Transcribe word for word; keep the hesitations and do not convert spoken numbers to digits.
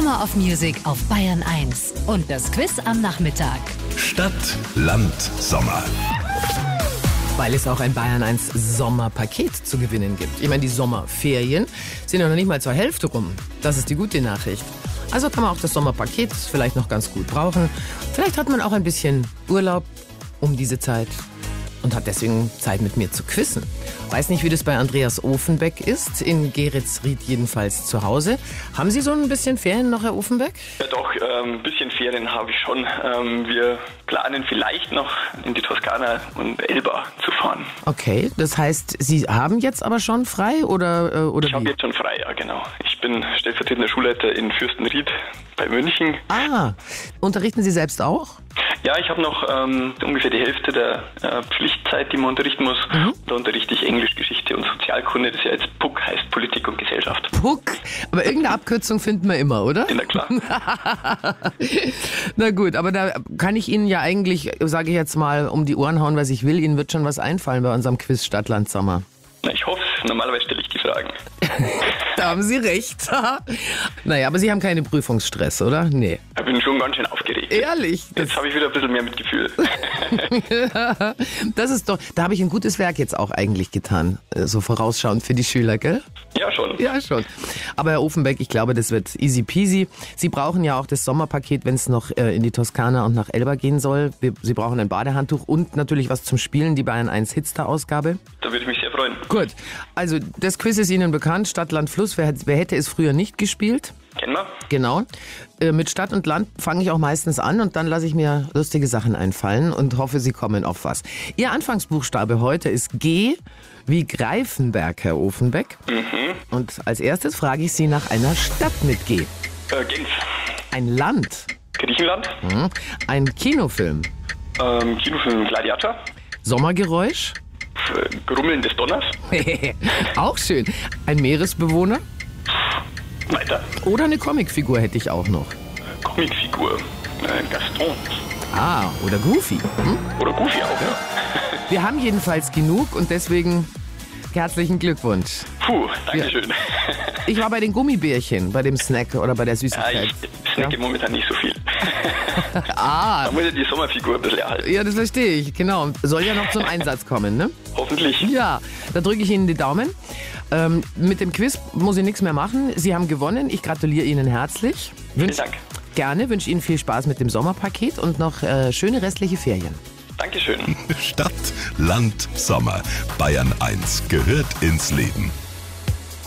Summer of Music auf Bayern eins. Und das Quiz am Nachmittag. Stadt, Land, Sommer. Weil es auch ein Bayern eins Sommerpaket zu gewinnen gibt. Ich meine, die Sommerferien sind ja noch nicht mal zur Hälfte rum. Das ist die gute Nachricht. Also kann man auch das Sommerpaket vielleicht noch ganz gut brauchen. Vielleicht hat man auch ein bisschen Urlaub um diese Zeit und hat deswegen Zeit, mit mir zu quizzen. Weiß nicht, wie das bei Andreas Ofenbeck ist, in Geretsried jedenfalls zu Hause. Haben Sie so ein bisschen Ferien noch, Herr Ofenbeck? Ja doch, ähm, ein bisschen Ferien habe ich schon. Ähm, wir planen vielleicht noch in die Toskana und Elba zu fahren. Okay, das heißt, Sie haben jetzt aber schon frei oder, äh, oder Ich habe jetzt schon frei, ja genau. Ich bin stellvertretender Schulleiter in Fürstenried bei München. Ah, unterrichten Sie selbst auch? Ja, ich habe noch ähm, ungefähr die Hälfte der äh, Pflichtzeit, die man unterrichten muss. Mhm. Da unterrichte ich Englisch, Geschichte und Sozialkunde. Das ja jetzt P U C heißt, Politik und Gesellschaft. P U C? Aber irgendeine Abkürzung finden wir immer, oder? Ja, na klar. Na gut, aber da kann ich Ihnen ja eigentlich, sage ich jetzt mal, um die Ohren hauen, was ich will. Ihnen wird schon was einfallen bei unserem Quiz Stadt, Land, Sommer. Na, ich hoffe, normalerweise stelle ich die Fragen. Da haben Sie recht. Naja, aber Sie haben keinen Prüfungsstress, oder? Nee. Ich bin schon ganz schön aufgeregt. Ehrlich? Jetzt habe ich wieder ein bisschen mehr Mitgefühl. Das ist doch, da habe ich ein gutes Werk jetzt auch eigentlich getan. So vorausschauend für die Schüler, gell? Ja, schon. Ja, schon. Aber Herr Ofenbeck, ich glaube, das wird easy peasy. Sie brauchen ja auch das Sommerpaket, wenn es noch in die Toskana und nach Elba gehen soll. Sie brauchen ein Badehandtuch und natürlich was zum Spielen, die Bayern eins Hitster-Ausgabe. Da würde ich mich sehr freuen. Gut, also das Quiz ist Ihnen bekannt, Stadt, Land, Fluss. Wer, wer hätte es früher nicht gespielt? Kennen wir. Genau. Äh, mit Stadt und Land fange ich auch meistens an und dann lasse ich mir lustige Sachen einfallen und hoffe, Sie kommen auf was. Ihr Anfangsbuchstabe heute ist G wie Greifenberg, Herr Ofenbeck. Mhm. Und als erstes frage ich Sie nach einer Stadt mit G. Äh, Genf. Ein Land. Griechenland. Mhm. Ein Kinofilm. Ähm, Kinofilm Gladiator. Sommergeräusch. Grummeln des Donners. Auch schön. Ein Meeresbewohner. Weiter. Oder eine Comicfigur hätte ich auch noch. Comicfigur. Äh, Gaston. Ah, oder Goofy. Hm? Oder Goofy auch, ja. Wir haben jedenfalls genug und deswegen herzlichen Glückwunsch. Puh, danke schön. Ich war bei den Gummibärchen, bei dem Snack oder bei der Süßigkeit. Ja, ich snacke ja momentan nicht so viel. Ah. Da muss ja die Sommerfigur ein bisschen erhalten. Ja, das verstehe ich, genau. Soll ja noch zum Einsatz kommen, ne? Hoffentlich. Ja, da drücke ich Ihnen die Daumen. Ähm, mit dem Quiz muss ich nichts mehr machen. Sie haben gewonnen. Ich gratuliere Ihnen herzlich. Vielen Dank. Gerne, wünsche Ihnen viel Spaß mit dem Sommerpaket und noch äh, schöne restliche Ferien. Dankeschön. Stadt, Land, Sommer. Bayern eins gehört ins Leben.